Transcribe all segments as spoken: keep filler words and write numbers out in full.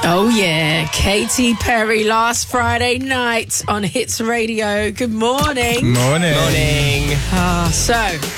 Oh, yeah. Katy Perry last Friday night on Hits Radio. Good morning. Morning. Morning. Ah, so,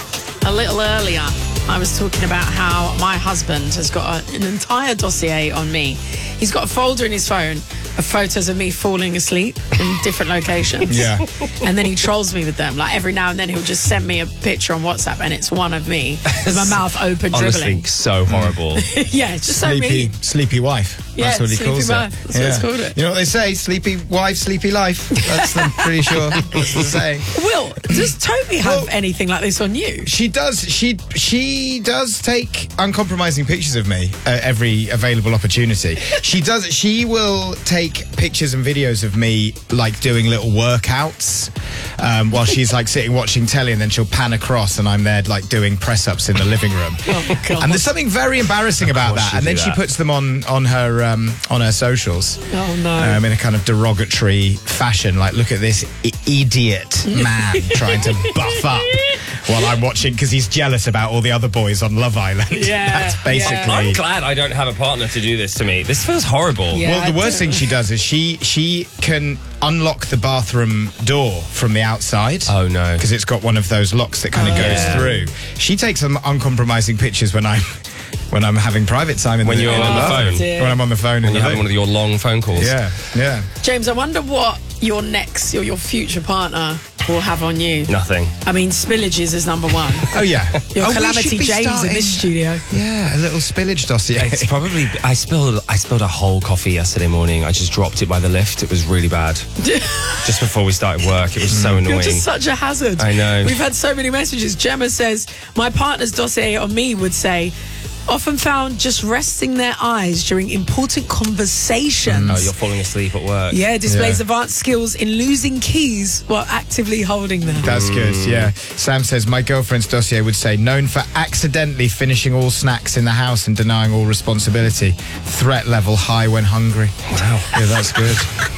a little earlier, I was talking about how my husband has got a, an entire dossier on me. He's got a folder in his phone of photos of me falling asleep in different locations. Yeah. And then he trolls me with them. Like, every now and then he'll just send me a picture on WhatsApp and it's one of me with my mouth open, Honestly, dribbling. so horrible. Yeah, it's just so Sleepy, mean. sleepy wife. Yeah, That's what he sleepy calls wife. it. That's what it's called it. You know what they say? Sleepy wife, sleepy life. That's I'm pretty sure that's the saying. Will, does Toby have Well, anything like this on you? She does. She she does take uncompromising pictures of me at every available opportunity. She does. She will take pictures and videos of me like doing little workouts um, while she's like sitting watching telly, and then she'll pan across, and I'm there like doing press ups in the living room. Oh, God. And there's something very embarrassing about that. she'll And then do she that. puts them on on her um, on her socials. Oh, no. Um, in a kind of derogatory fashion, like, look at this I- idiot man trying to buff up while I'm watching because he's jealous about all the other boys on Love Island. Yeah, That's basically. yeah. I'm glad I don't have a partner to do this to me. This feels horrible. Yeah. Well, the I worst don't- thing she does is she she can unlock the bathroom door from the outside. Oh, no. Because it's got one of those locks that kind of Oh, goes yeah. through. She takes some uncompromising pictures when I'm when I'm having private time in When the you're in on the bathroom. phone. dear. When I'm on the phone. When in you're the having one of your long phone calls. Yeah, yeah. James, I wonder what your next or your future partner will have on you. Nothing. I mean, spillages is number one. Oh yeah. Your Oh, we Calamity should be James in starting- this studio. Yeah, a little spillage dossier. It's probably. I spilled. I spilled a whole coffee yesterday morning. I just dropped it by the lift. It was really bad. Just before we started work, it was so annoying. You're just such a hazard. I know. We've had so many messages. Gemma says, my partner's dossier on me would say, often found just resting their eyes during important conversations. Oh, you're falling asleep at work. Yeah, displays Yeah. advanced skills in losing keys while actively holding them. That's good, yeah. Sam says, my girlfriend's dossier would say, known for accidentally finishing all snacks in the house and denying all responsibility. Threat level high when hungry. Wow. Yeah, that's good.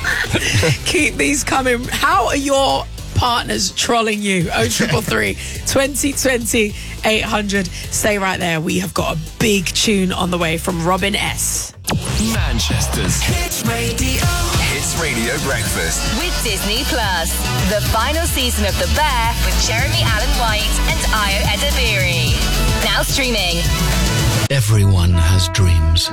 Keep these coming. How are your partners trolling you? oh triple three, twenty twenty, eight hundred. Stay right there. We have got a big tune on the way from Robin S. Manchester's Hits Radio. Hits Radio Breakfast. With Disney Plus, the final season of The Bear with Jeremy Allen White and Ayo Edebiri. Now streaming. Everyone has dreams.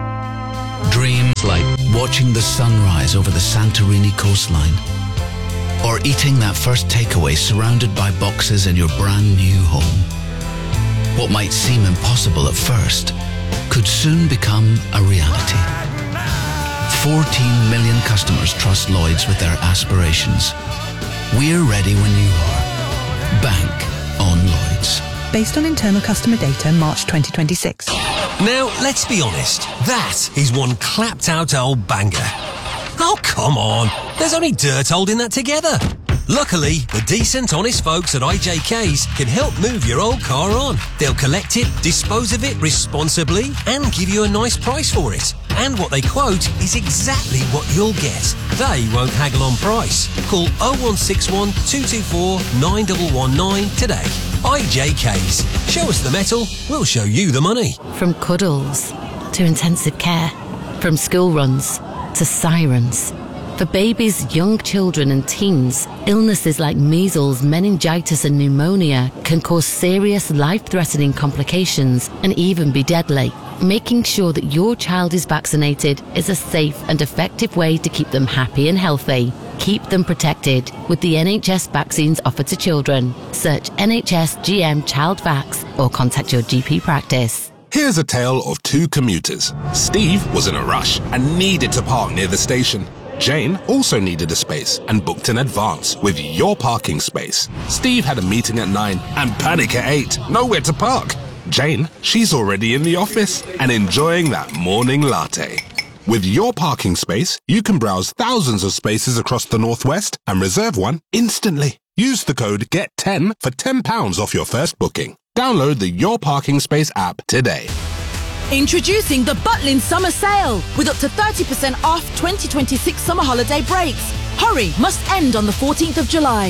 Dreams like watching the sunrise over the Santorini coastline, or eating that first takeaway surrounded by boxes in your brand new home. What might seem impossible at first could soon become a reality. fourteen million customers trust Lloyds with their aspirations. We're ready when you are. Bank on Lloyds. Based on internal customer data, March twenty twenty-six. Now, let's be honest, that is one clapped out old banger. Oh, come on. There's only dirt holding that together. Luckily, the decent, honest folks at I J K's can help move your old car on. They'll collect it, dispose of it responsibly, and give you a nice price for it. And what they quote is exactly what you'll get. They won't haggle on price. Call oh one six one, two two four, nine one one nine today. I J K's. Show us the metal, we'll show you the money. From cuddles to intensive care, from school runs to sirens. For babies, young children and teens, illnesses like measles, meningitis and pneumonia can cause serious life-threatening complications and even be deadly. Making sure that your child is vaccinated is a safe and effective way to keep them happy and healthy. Keep them protected with the N H S vaccines offered to children. Search N H S G M Child Vax or contact your G P practice. Here's a tale of two commuters. Steve was in a rush and needed to park near the station. Jane also needed a space and booked in advance with Your Parking Space. Steve had a meeting at nine and panic at eight. Nowhere to park. Jane, she's already in the office and enjoying that morning latte. With Your Parking Space, you can browse thousands of spaces across the Northwest and reserve one instantly. Use the code G E T ten for ten pounds off your first booking. Download the Your Parking Space app today. Introducing the Butlin Summer Sale with up to thirty percent off twenty twenty-six summer holiday breaks. Hurry, must end on the fourteenth of July.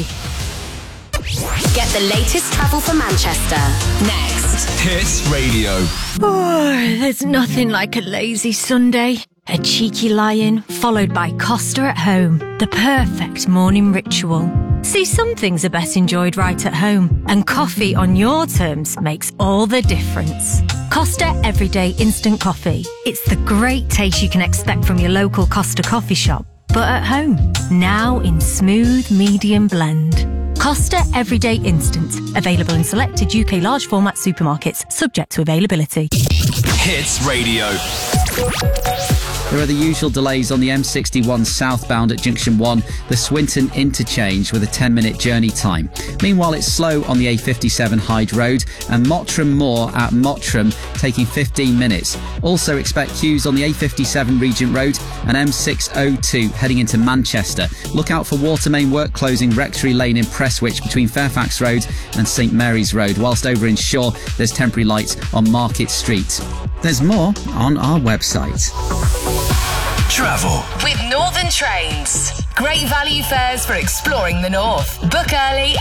Get the latest travel for Manchester. Next. Hits Radio. Oh, there's nothing like a lazy Sunday. A cheeky lie-in, followed by Costa at home. The perfect morning ritual. See, some things are best enjoyed right at home, and coffee on your terms makes all the difference. Costa Everyday Instant Coffee. It's the great taste you can expect from your local Costa coffee shop, but at home. Now in smooth medium blend. Costa Everyday Instant. Available in selected U K large format supermarkets, subject to availability. Hits Radio. There are the usual delays on the M sixty-one southbound at Junction one, the Swinton interchange with a ten minute journey time. Meanwhile, it's slow on the A fifty-seven Hyde Road and Mottram Moor at Mottram, taking fifteen minutes. Also expect queues on the A fifty-seven Regent Road and M six oh two heading into Manchester. Look out for water main work closing Rectory Lane in Prestwich between Fairfax Road and St Mary's Road, whilst over in Shaw there's temporary lights on Market Street. There's more on our website. Travel with Northern Trains. Great value fares for exploring the north. Book early